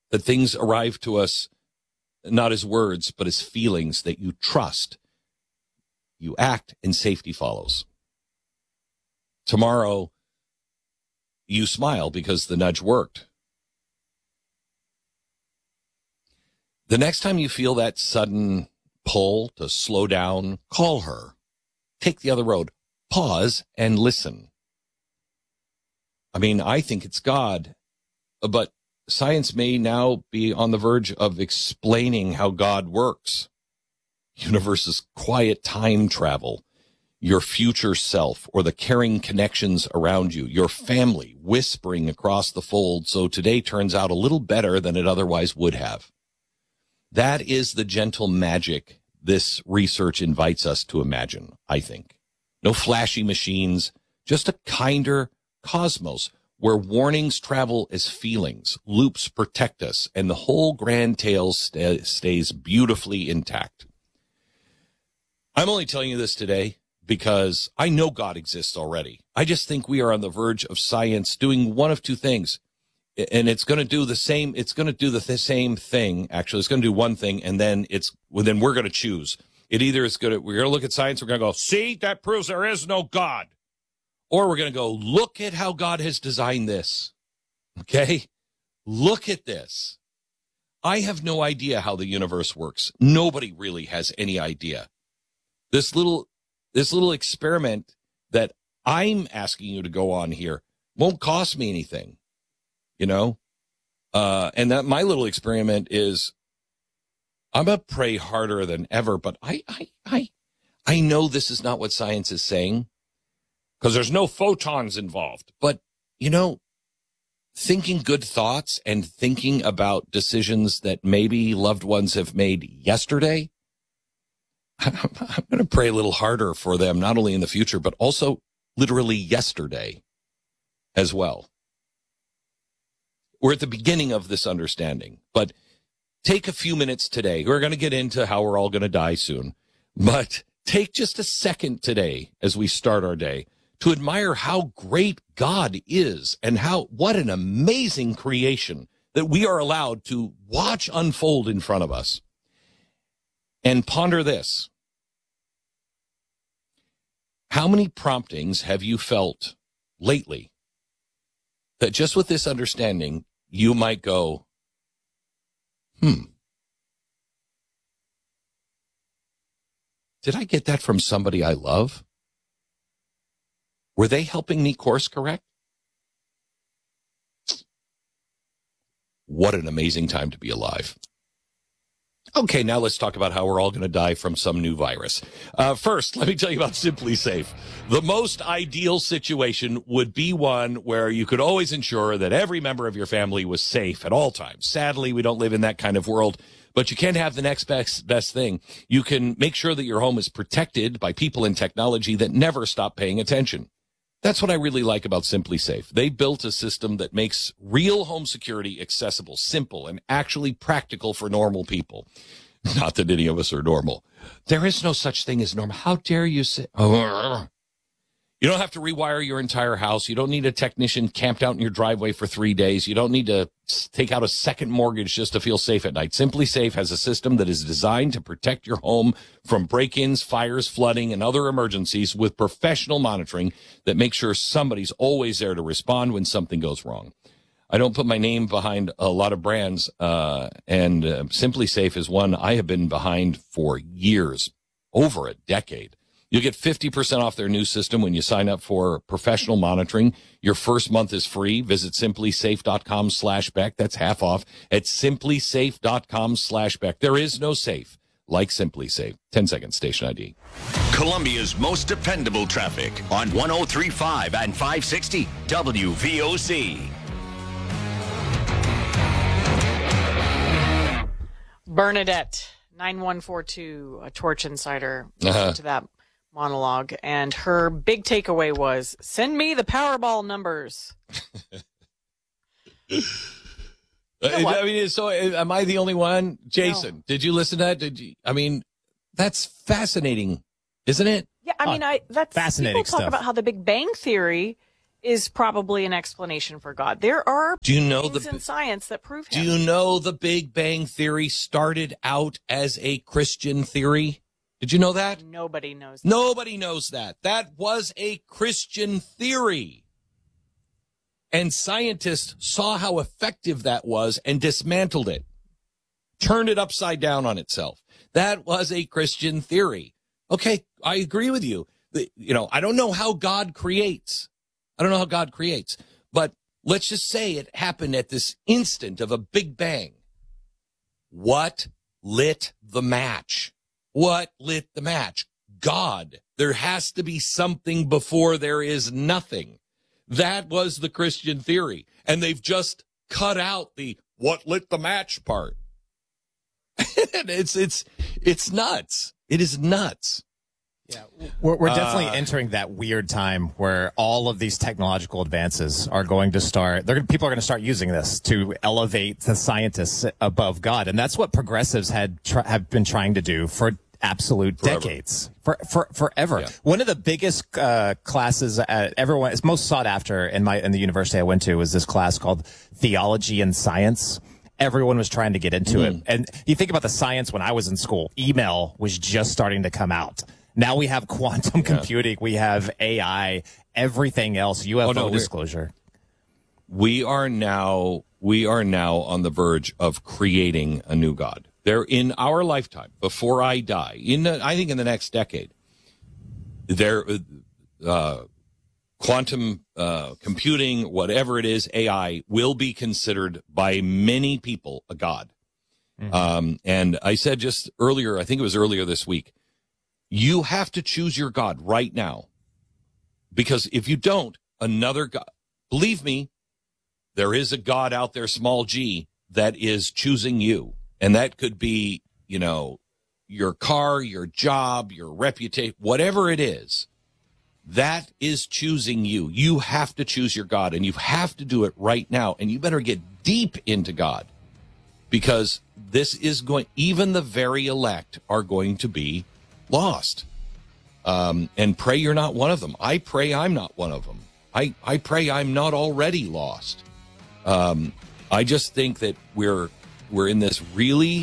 that things arrive to us not as words, but as feelings that you trust. You act and safety follows. Tomorrow, you smile because the nudge worked. The next time you feel that sudden pull to slow down, call her. Take the other road. Pause and listen. I mean, I think it's God, but science may now be on the verge of explaining how God works. Universe's quiet time travel, your future self, or the caring connections around you, your family whispering across the fold so today turns out a little better than it otherwise would have. That is the gentle magic this research invites us to imagine, I think. No flashy machines, just a kinder cosmos where warnings travel as feelings, loops protect us, and the whole grand tale stays beautifully intact. I'm only telling you this today because I know God exists already. I just think we are on the verge of science doing one of two things. And it's going to do the same. It's going to do the same thing. Actually, it's going to do one thing, and then then we're going to choose. It either is going to, we're going to look at science. We're going to go, see, that proves there is no God. Or we're going to go, look at how God has designed this. Okay? Look at this. I have no idea how the universe works. Nobody really has any idea. This little experiment that I'm asking you to go on here won't cost me anything. You know, and that my little experiment is I'm going to pray harder than ever. But I know this is not what science is saying because there's no photons involved. But, you know, thinking good thoughts and thinking about decisions that maybe loved ones have made yesterday, I'm going to pray a little harder for them, not only in the future, but also literally yesterday as well. We're at the beginning of this understanding, but take a few minutes today. We're going to get into how we're all going to die soon, but take just a second today as we start our day to admire how great God is and what an amazing creation that we are allowed to watch unfold in front of us. And ponder this. How many promptings have you felt lately that just with this understanding, you might go, did I get that from somebody I love? Were they helping me course correct? What an amazing time to be alive. Okay, now let's talk about how we're all going to die from some new virus. First, let me tell you about Simply Safe. The most ideal situation would be one where you could always ensure that every member of your family was safe at all times. Sadly, we don't live in that kind of world, but you can't have the next best thing. You can make sure that your home is protected by people and technology that never stop paying attention. That's what I really like about Simply Safe. They built a system that makes real home security accessible, simple, and actually practical for normal people. Not that any of us are normal. There is no such thing as normal. How dare you say... You don't have to rewire your entire house. You don't need a technician camped out in your driveway for 3 days. You don't need to take out a second mortgage just to feel safe at night. Simply Safe has a system that is designed to protect your home from break-ins, fires, flooding, and other emergencies with professional monitoring that makes sure somebody's always there to respond when something goes wrong. I don't put my name behind a lot of brands, and Simply Safe is one I have been behind for years, over a decade. You'll get 50% off their new system when you sign up for professional monitoring. Your first month is free. Visit simplysafe.com/Beck. That's half off at simplysafe.com/Beck. There is no safe like Simply Safe. 10 seconds, station ID. Columbia's most dependable traffic on 103.5 and 560 WVOC. Bernadette, 9142, a Torch Insider, listened to that monologue, and her big takeaway was, send me the Powerball numbers. I mean, so am I the only one? Jason, no. Did you listen to that? I mean, that's fascinating, isn't it? Yeah, I mean, that's fascinating people talk stuff about how the Big Bang Theory is probably an explanation for God. There are things in science that prove him. Do you know the Big Bang Theory started out as a Christian theory? Did you know that? Nobody knows that. Nobody knows that. That was a Christian theory. And scientists saw how effective that was and dismantled it, turned it upside down on itself. That was a Christian theory. Okay, I agree with you. I don't know how God creates. But let's just say it happened at this instant of a big bang. What lit the match? What lit the match? God. There has to be something before there is nothing. That was the Christian theory. And they've just cut out the what lit the match part. It's nuts. It is nuts. Yeah, we're definitely entering that weird time where all of these technological advances are going to start. People are going to start using this to elevate the scientists above God, and that's what progressives have been trying to do for absolute decades, forever. Yeah. One of the biggest classes everyone is most sought after in the university I went to was this class called Theology and Science. Everyone was trying to get into it, and you think about the science when I was in school. Email was just starting to come out. Now we have quantum computing, we have AI, everything else, UFO disclosure. We are now on the verge of creating a new God. There, in our lifetime, before I die, I think in the next decade, quantum computing, whatever it is, AI, will be considered by many people a God. Mm-hmm. And I said just earlier, I think it was earlier this week, you have to choose your God right now. Because if you don't, another God, believe me, there is a God out there, small g, that is choosing you. And that could be, your car, your job, your reputation, whatever it is, that is choosing you. You have to choose your God, and you have to do it right now. And you better get deep into God, because this is even the very elect are going to be lost. And pray you're not one of them. I pray I'm not one of them. I pray I'm not already lost. I just think that we're in this really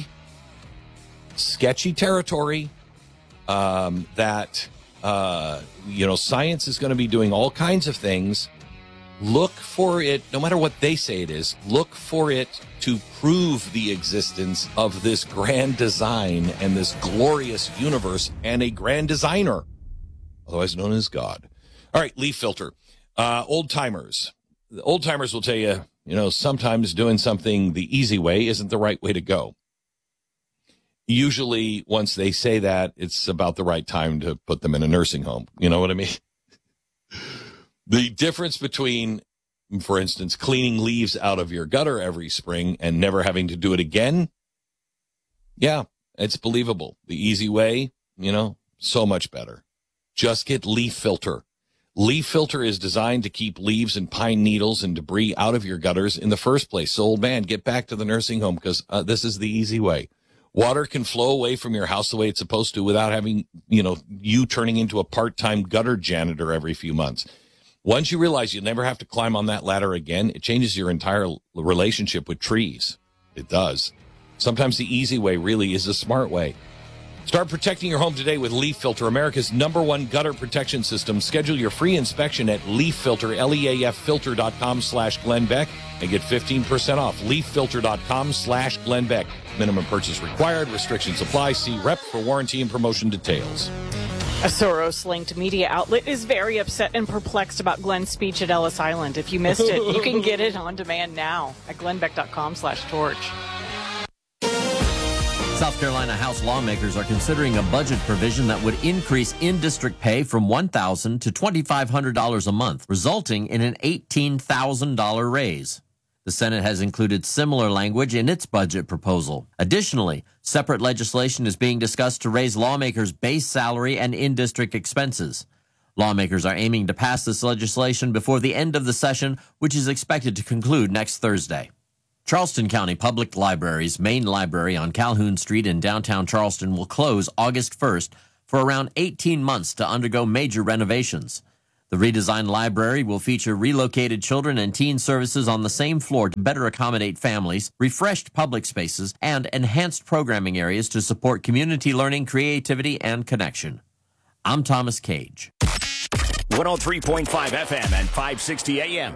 sketchy territory that science is going to be doing all kinds of things. Look for it, no matter what they say it is, look for it to prove the existence of this grand design and this glorious universe and a grand designer, otherwise known as God. All right, leaf filter. Old timers. The old timers will tell you, sometimes doing something the easy way isn't the right way to go. Usually, once they say that, it's about the right time to put them in a nursing home. You know what I mean? The difference between, for instance, cleaning leaves out of your gutter every spring and never having to do it again, yeah, it's believable. The easy way, so much better. Just get Leaf Filter. Leaf Filter is designed to keep leaves and pine needles and debris out of your gutters in the first place. So, old man, get back to the nursing home, because this is the easy way. Water can flow away from your house the way it's supposed to without having, you turning into a part-time gutter janitor every few months. Once you realize you'll never have to climb on that ladder again, it changes your entire relationship with trees. It does. Sometimes the easy way really is the smart way. Start protecting your home today with Leaf Filter, America's #1 gutter protection system. Schedule your free inspection at Leaf Filter, leaffilter.com/Glenn Beck, and get 15% off. leaffilter.com/Glenn Beck. Minimum purchase required. Restrictions apply. See rep for warranty and promotion details. A Soros-linked media outlet is very upset and perplexed about Glenn's speech at Ellis Island. If you missed it, you can get it on demand now at glennbeck.com/torch. South Carolina House lawmakers are considering a budget provision that would increase in-district pay from $1,000 to $2,500 a month, resulting in an $18,000 raise. The Senate has included similar language in its budget proposal. Additionally, separate legislation is being discussed to raise lawmakers' base salary and in-district expenses. Lawmakers are aiming to pass this legislation before the end of the session, which is expected to conclude next Thursday. Charleston County Public Library's main library on Calhoun Street in downtown Charleston will close August 1st for around 18 months to undergo major renovations. The redesigned library will feature relocated children and teen services on the same floor to better accommodate families, refreshed public spaces, and enhanced programming areas to support community learning, creativity, and connection. I'm Thomas Cage. 103.5 FM and 560 AM.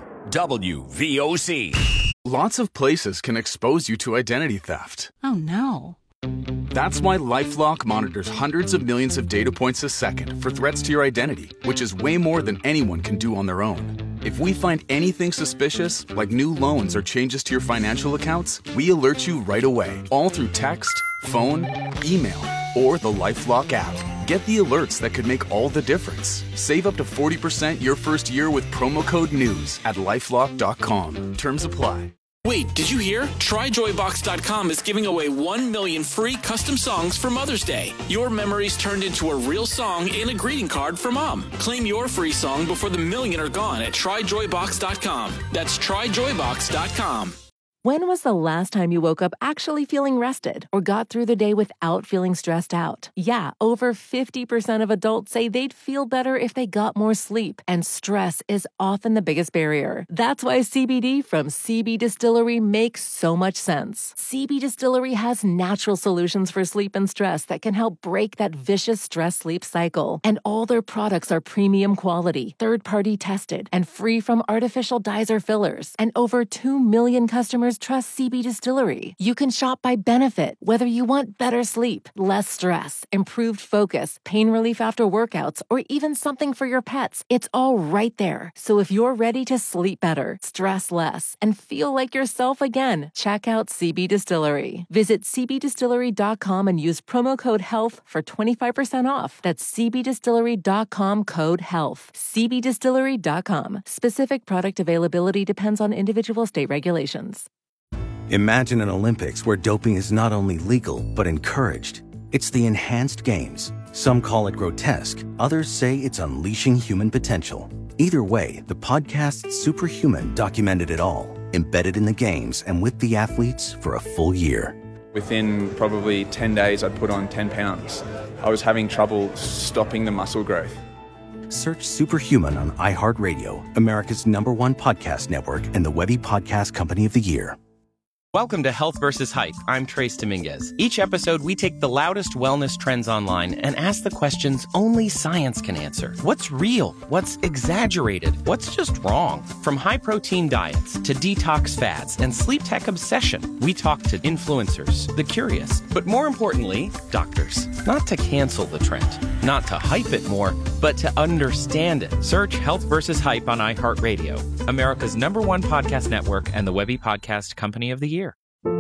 WVOC. Lots of places can expose you to identity theft. Oh, no. That's why LifeLock monitors hundreds of millions of data points a second for threats to your identity, which is way more than anyone can do on their own. If we find anything suspicious, like new loans or changes to your financial accounts, we alert you right away, all through text, phone, email, or the LifeLock app. Get the alerts that could make all the difference. Save up to 40% your first year with promo code NEWS at LifeLock.com. Terms apply. Wait, did you hear? TryJoyBox.com is giving away 1 million free custom songs for Mother's Day. Your memories turned into a real song and a greeting card for Mom. Claim your free song before the million are gone at TryJoyBox.com. That's TryJoyBox.com. When was the last time you woke up actually feeling rested or got through the day without feeling stressed out? Yeah, over 50% of adults say they'd feel better if they got more sleep, and stress is often the biggest barrier. That's why CBD from CB Distillery makes so much sense. CB Distillery has natural solutions for sleep and stress that can help break that vicious stress-sleep cycle. And all their products are premium quality, third-party tested, and free from artificial dyes or fillers. And over 2 million customers trust CB Distillery. You can shop by benefit, whether you want better sleep, less stress, improved focus, pain relief after workouts, or even something for your pets. It's all right there. So if you're ready to sleep better, stress less, and feel like yourself again, check out CB Distillery. Visit cbdistillery.com and use promo code HEALTH for 25% off. That's cbdistillery.com code HEALTH. cbdistillery.com. Specific product availability depends on individual state regulations. Imagine an Olympics where doping is not only legal, but encouraged. It's the enhanced games. Some call it grotesque. Others say it's unleashing human potential. Either way, the podcast Superhuman documented it all, embedded in the games and with the athletes for a full year. Within probably 10 days, I'd put on 10 pounds. I was having trouble stopping the muscle growth. Search Superhuman on iHeartRadio, America's #1 podcast network, and the Webby Podcast Company of the Year. Welcome to Health vs. Hype. I'm Trace Dominguez. Each episode, we take the loudest wellness trends online and ask the questions only science can answer. What's real? What's exaggerated? What's just wrong? From high-protein diets to detox fads and sleep tech obsession, we talk to influencers, the curious, but more importantly, doctors. Not to cancel the trend, not to hype it more, but to understand it. Search Health vs. Hype on iHeartRadio, America's #1 podcast network, and the Webby Podcast Company of the Year.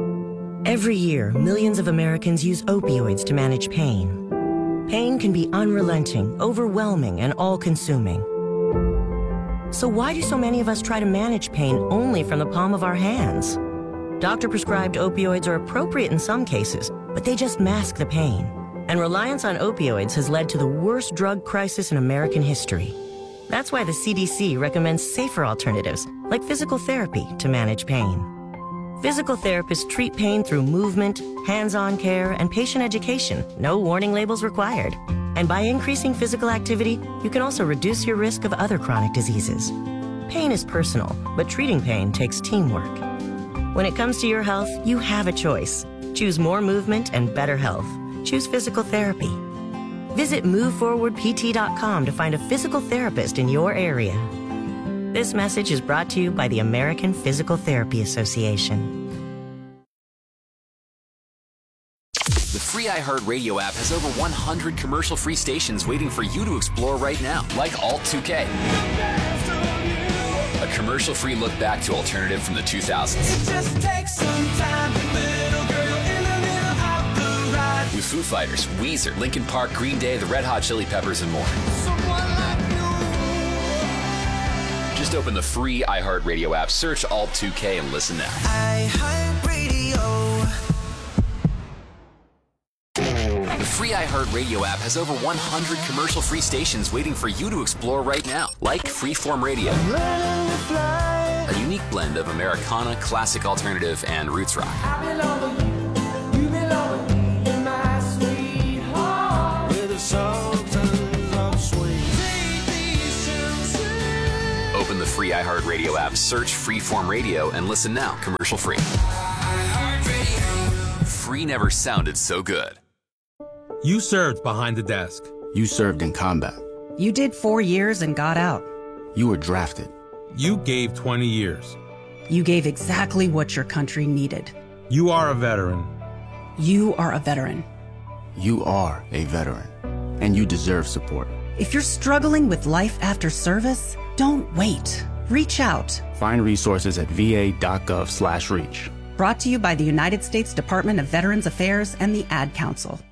Every year, millions of Americans use opioids to manage pain. Pain can be unrelenting, overwhelming, and all-consuming. So why do so many of us try to manage pain only from the palm of our hands? Doctor-prescribed opioids are appropriate in some cases, but they just mask the pain. And reliance on opioids has led to the worst drug crisis in American history. That's why the CDC recommends safer alternatives, like physical therapy, to manage pain. Physical therapists treat pain through movement, hands-on care, and patient education. No warning labels required. And by increasing physical activity, you can also reduce your risk of other chronic diseases. Pain is personal, but treating pain takes teamwork. When it comes to your health, you have a choice. Choose more movement and better health. Choose physical therapy. Visit MoveForwardPT.com to find a physical therapist in your area. This message is brought to you by the American Physical Therapy Association. The free iHeartRadio app has over 100 commercial-free stations waiting for you to explore right now, like Alt 2K. A commercial-free look back to alternative from the 2000s. It just takes some time, little girl in the middle of the ride. With Foo Fighters, Weezer, Linkin Park, Green Day, the Red Hot Chili Peppers, and more. Just open the free iHeartRadio app, search Alt 2K, and listen now. iHeartRadio. The free iHeartRadio app has over 100 commercial-free stations waiting for you to explore right now, like Freeform Radio. A unique blend of Americana, classic alternative, and roots rock. free iHeartRadio app, search Freeform Radio, and listen now, commercial free. Free never sounded so good. You served behind the desk. You served in combat. You did 4 years and got out. You were drafted. You gave 20 years. You gave exactly what your country needed. You are a veteran. You are a veteran. You are a veteran, and you deserve support. If you're struggling with life after service, don't wait. Reach out. Find resources at va.gov/reach. Brought to you by the United States Department of Veterans Affairs and the Ad Council.